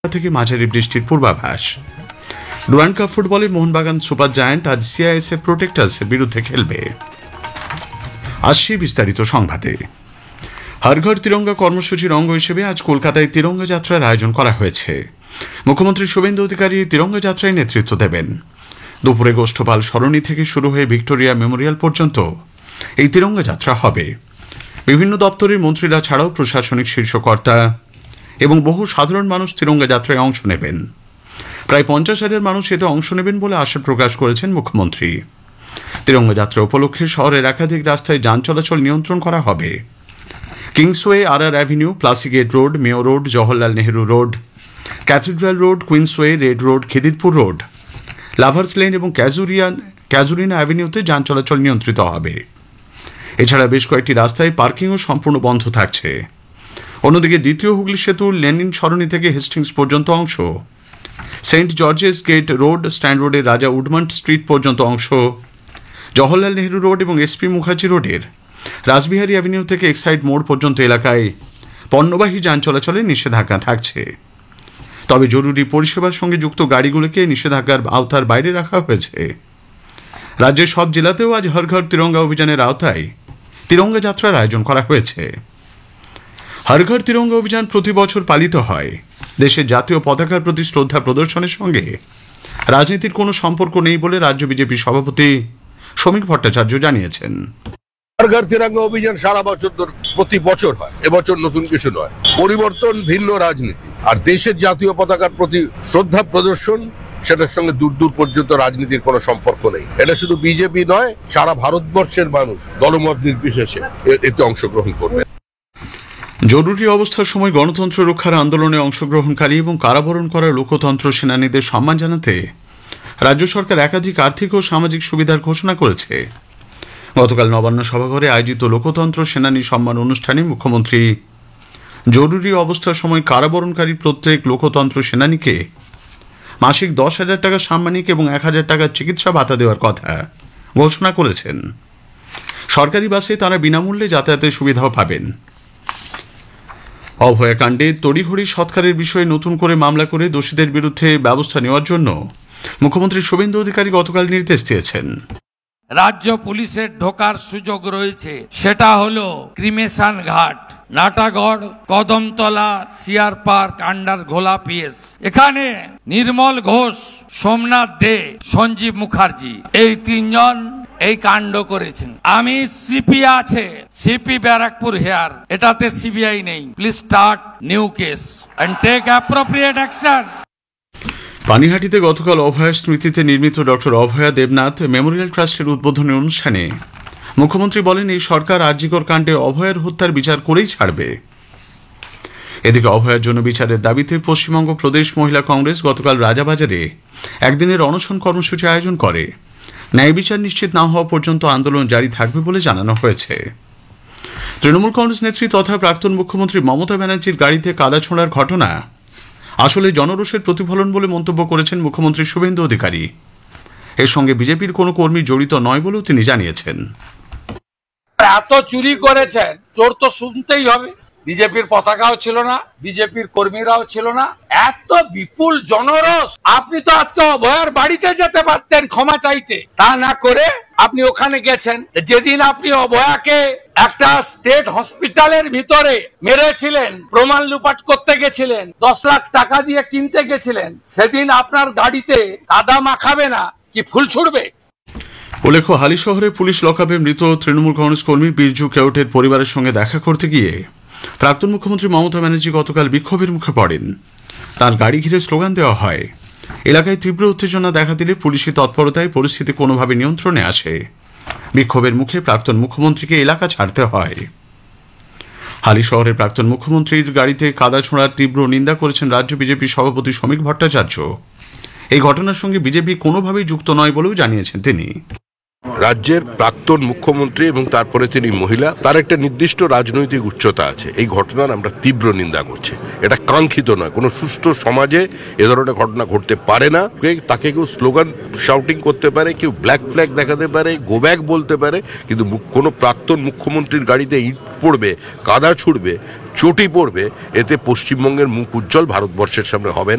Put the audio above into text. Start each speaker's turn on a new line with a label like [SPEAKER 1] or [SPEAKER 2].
[SPEAKER 1] থেকে মাঝারি বৃষ্টির পূর্বাভাস। ডুরান্ড কাপ ফুটবলে মোহনবাগান সুপার জায়ান্ট আজ সিআইএসএফ প্রোটেক্টার্সের বিরুদ্ধে খেলবে। আসছি বিস্তারিত সংবাদে। হর ঘর তিরঙ্গা কর্মসূচির অঙ্গ হিসেবে আজ কলকাতায় তিরঙ্গা যাত্রার আয়োজন করা হয়েছে। মুখ্যমন্ত্রী শুভেন্দু অধিকারী তিরঙ্গা যাত্রায় নেতৃত্ব দেবেন। দুপুরে গোষ্ঠপাল সরণি থেকে শুরু হয়ে ভিক্টোরিয়া মেমোরিয়াল পর্যন্ত এই তিরঙ্গা যাত্রা হবে। বিভিন্ন দপ্তরের মন্ত্রীরা ছাড়াও প্রশাসনিক শীর্ষকর্তা এবং বহু সাধারণ মানুষ তিরঙ্গা যাত্রায় অংশ নেবেন। প্রায় 50,000 মানুষ এতে অংশ নেবেন বলে আশা প্রকাশ করেছেন মুখ্যমন্ত্রী। তিরঙ্গা যাত্রা উপলক্ষে শহরের একাধিক রাস্তায় যান চলাচল নিয়ন্ত্রণ করা হবে। কিংসওয়ে, আর avenue, প্লাসিগেট road, Mayo road, Jawaharlal Nehru road, cathedral road, কুইন্সওয়ে, red road, Khidirpur road, lovers lane এবং ক্যাজুরিনা অ্যাভিনিউতে যান চলাচল নিয়ন্ত্রিত হবে। এছাড়া বেশ কয়েকটি রাস্তায় পার্কিংও সম্পূর্ণ বন্ধ থাকছে। অন্যদিকে দ্বিতীয় হুগলি সেতুর লেনিন সরণি থেকে হেস্টিংস পর্যন্ত অংশ, Saint George's gate road, stand রোডের রাজা উডমান্ট স্ট্রিট পর্যন্ত অংশ, জওহরলাল নেহরু রোড এবং এসপি মুখার্জি রোডের রাসবিহারী অ্যাভিনিউ থেকে এক্সাইড মোড় পর্যন্ত এলাকায় পণ্যবাহী যান চলাচলে নিষেধাজ্ঞা থাকছে। তবে জরুরি পরিষেবার সঙ্গে যুক্ত গাড়িগুলোকে নিষেধাজ্ঞার আওতার বাইরে রাখা হয়েছে। রাজ্যের সব জেলাতেও আজ হর ঘর তিরঙ্গা অভিযানের আওতায় তিরঙ্গা যাত্রার আয়োজন করা হয়েছে। হর ঘর তিরঙ্গা অভিযান প্রতি বছর পালিত হয়। দেশের জাতীয় পতাকার প্রতি শ্রদ্ধা প্রদর্শনের সঙ্গে রাজনীতির কোনো সম্পর্ক নেই বলে রাজ্য বিজেপি সভাপতি সমীর ভট্টাচার্য জানিয়েছেন।
[SPEAKER 2] হর ঘর তিরঙ্গা অভিযান সারা বছর প্রতি বছর হয়, এবছর নতুন কিছু নয়। পরিবর্তন ভিন্ন রাজনীতি আর দেশের জাতীয় পতাকার প্রতি শ্রদ্ধা প্রদর্শন, সেটার সঙ্গে দূর দূর পর্যন্ত রাজনীতির কোনো সম্পর্ক নেই। এটা শুধু বিজেপি নয়, সারা ভারতবর্ষের মানুষ দলমত নির্বিশেষে এতে অংশগ্রহণ করবে।
[SPEAKER 1] জরুরি অবস্থার সময় গণতন্ত্র রক্ষার আন্দোলনে অংশগ্রহণকারী এবং কারাবরণ করা লোকতন্ত্র সেনানীদের সম্মান জানাতে রাজ্য সরকার একাধিক আর্থিক ও সামাজিক সুবিধার ঘোষণা করেছে। গতকাল নবান্ন সভাঘরে আয়োজিত লোকতন্ত্র সেনানী সম্মান অনুষ্ঠানে মুখ্যমন্ত্রী জরুরি অবস্থার সময় কারাবরণকারী প্রত্যেক লোকতন্ত্র সেনানীকে মাসিক 10,000 টাকা সাম্মানিক এবং 1,000 টাকার চিকিৎসা ভাতা দেওয়ার কথা ঘোষণা করেছেন। সরকারি বাসে তারা বিনামূল্যে যাতায়াতের সুবিধাও পাবেন। অভয়াকাণ্ডে তড়িঘড়ি সৎকারের বিষয়ে নতুন করে মামলা করে দোষীদের বিরুদ্ধে ব্যবস্থা নেওয়ার জন্য মুখ্যমন্ত্রী শুভেন্দু অধিকারী গতকাল নির্দেশ দিয়েছেন।
[SPEAKER 3] রাজ্য পুলিশের ঢোকার সুযোগ রয়েছে, সেটা হলো ক্রিমেশন ঘাট, Natagarh, Kadamtala, CR park, under ঘোলা পিএস। এখানে নির্মল ঘোষ, সোমনাথ দে, সঞ্জীব মুখার্জি এই 3 জন এই কাণ্ড করেছেন। আমি সিপি আছে, সিপি ব্যারাকপুর হেয়ার, এটাতে সিবিআই নেই। Please start new case and take appropriate action.
[SPEAKER 1] পানিহাটিতে গতকাল অভয়া স্মৃতিতে নির্মিত ডক্টর অভয়া দেবনাথ মেমোরিয়াল ট্রাস্টের উদ্বোধনী অনুষ্ঠানে মুখ্যমন্ত্রী বলেন, এই সরকার আরজিকর কাণ্ডে অভয়ার হত্যার বিচার করেই ছাড়বে। এদিকে অভয়ার জন্য বিচারের দাবিতে পশ্চিমবঙ্গ প্রদেশ মহিলা কংগ্রেস গতকাল রাজাবাজারে একদিনের অনশন কর্মসূচি আয়োজন করে। ন্যায় বিচার নিশ্চিত না হওয়া পর্যন্ত আন্দোলন জারি থাকবে বলে জানানো হয়েছে। তৃণমূল কংগ্রেস নেত্রী তথা প্রাক্তন মুখ্যমন্ত্রী মমতা ব্যানার্জির গাড়িতে কাদা ছোঁড়ার ঘটনা আসলে জনরোষের প্রতিফলন বলে মন্তব্য করেছেন মুখ্যমন্ত্রী শুভেন্দু অধিকারী। এর সঙ্গে বিজেপির কোনো কর্মী জড়িত নয় বলেও তিনি জানিয়েছেন।
[SPEAKER 3] এত চুরি করেছেন, চোর তো শুনতেই হবে। বিজেপির পতাকাও ছিল না, বিজেপির কর্মীরাও ছিল না। এত বিপুল জনরস, আপনি তো আজকে অভয়ার বাড়িতে যেতে পারতেন ক্ষমা চাইতে, তা না করে আপনি ওখানে গেছেন। যেদিন আপনি অভয়াকে একটা স্টেট হসপিটালের ভিতরে মেরেছিলেন, প্রমাণ লুপাট করতে গেছিলেন, 10 লাখ টাকা দিয়ে কিনতে গেছিলেন, সেদিন আপনার গাড়িতে কাদা মাখাবে না কি ফুল ছুড়বে?
[SPEAKER 1] উল্লেখ্য, হালি শহরে পুলিশ লকআপে মৃত তৃণমূল কংগ্রেস কর্মী বীরজু কেওটের পরিবারের সঙ্গে দেখা করতে গিয়ে প্রাক্তন মুখ্যমন্ত্রী মমতা ব্যানার্জি গতকাল বিক্ষোভের মুখে পড়েন। তার গাড়ি ঘিরে স্লোগান দেওয়া হয়। এলাকায় তীব্র উত্তেজনা দেখা দিলে পুলিশি তৎপরতায় পরিস্থিতি কোনোভাবে নিয়ন্ত্রণে আসে। বিক্ষোভের মুখে প্রাক্তন মুখ্যমন্ত্রীকে এলাকা ছাড়তে হয়। হালি শহরের প্রাক্তন মুখ্যমন্ত্রীর গাড়িতে কাদা ছোঁড়ার তীব্র নিন্দা করেছেন রাজ্য বিজেপি সভাপতি সমীর ভট্টাচার্য। এই ঘটনার সঙ্গে বিজেপি কোনোভাবেই যুক্ত নয় বলেও জানিয়েছেন তিনি।
[SPEAKER 2] রাজ্যের প্রাক্তন মুখ্যমন্ত্রী এবং তারপরে তিনি মহিলা, তার একটা নির্দিষ্ট রাজনৈতিক উচ্চতা আছে। এই ঘটনার আমরা তীব্র নিন্দা করছি। এটা কাঙ্ক্ষিত নয়। কোনো সুস্থ সমাজে এ ধরনের ঘটনা ঘটতে পারে না। তাকে কেউ স্লোগান শাউটিং করতে পারে, কেউ ব্ল্যাক ফ্ল্যাগ দেখাতে পারে, গো ব্যাক বলতে পারে, কিন্তু কোনো প্রাক্তন মুখ্যমন্ত্রীর গাড়িতে ইট পড়বে, কাদা ছুড়বে, চটি পড়বে, এতে পশ্চিমবঙ্গের মুখ উজ্জ্বল ভারতবর্ষের সামনে হবে না।